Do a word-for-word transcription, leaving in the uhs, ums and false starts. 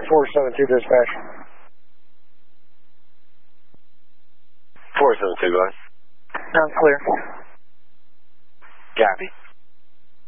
four seven two dispatch. four seven two, go ahead. Sounds clear. Copy.